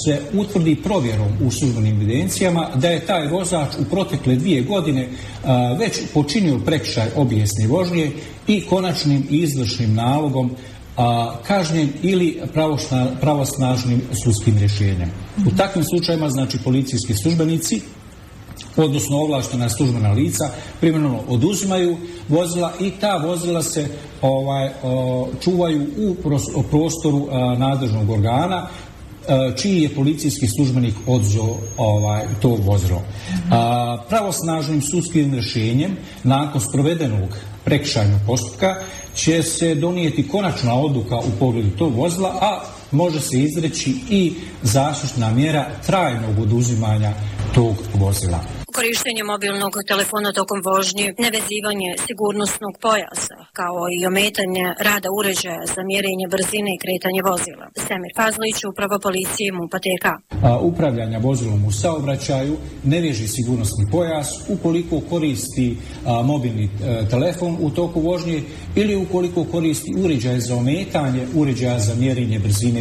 se utvrdi provjerom u službenim evidencijama da je taj vozač u protekle 2 godine već počinio prekršaj obijesne vožnje i konačnim i izvršnim nalogom kažnjen ili pravosnažnim sudskim rješenjem. U takvim slučajima, znači, policijski službenici, odnosno ovlaštena službena lica, privremeno oduzimaju vozila i ta vozila se čuvaju u prostoru nadležnog organa čiji je policijski službenik odzeo to vozilo. Pravosnažnim sudskim rješenjem nakon sprovedenog prekršajnog postupka će se donijeti konačna odluka u pogledu tog vozila, a može se izreći i zaštitna mjera trajnog oduzimanja tog vozila. Korištenje mobilnog telefona tokom vožnje, nevezivanje sigurnosnog pojasa, kao i ometanje rada uređaja za mjerenje brzine i kretanje vozila. Semir Fazlić, uprava policije MUP-a TK. Upravljanja vozilom u saobraćaju ne veži sigurnosni pojas ukoliko koristi mobilni telefon u toku vožnje ili ukoliko koristi uređaje za ometanje, uređaja za mjerenje brzine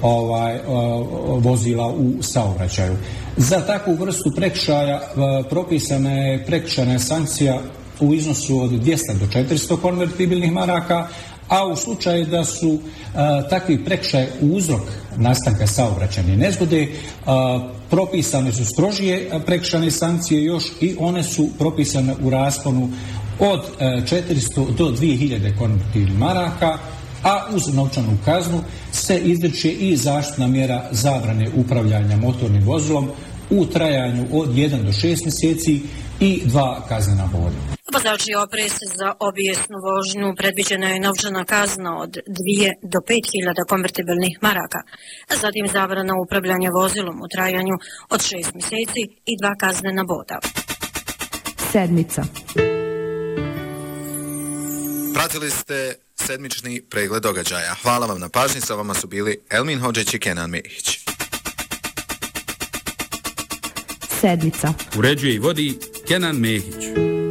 vozila u saobraćaju. Za takvu vrstu prekršaja propisana je prekršajna sankcija u iznosu od 200 do 400 konvertibilnih maraka, a u slučaju da su takvi prekršaj uzrok nastanka saobraćajne nezgode, propisane su strožije prekršajne sankcije još i one su propisane u rasponu od 400 do 2000 konvertibilnih maraka, a uz novčanu kaznu se izriče i zaštitna mjera zabrane upravljanja motornim vozilom u trajanju od 1 do 6 mjeseci i 2 kaznena boda. Vozači oprez za obijesnu vožnju predviđena je novčana kazna od 2 do 5.000 konvertibilnih maraka, a zatim zabrana upravljanja vozilom u trajanju od 6 mjeseci i 2 kaznena boda. Sedmica. Pratili ste sedmični pregled događaja. Hvala vam na pažnji, sa vama su bili Elmin Hodžić i Kenan Mehić. Sedmica. Uređuje i vodi Kenan Mehić.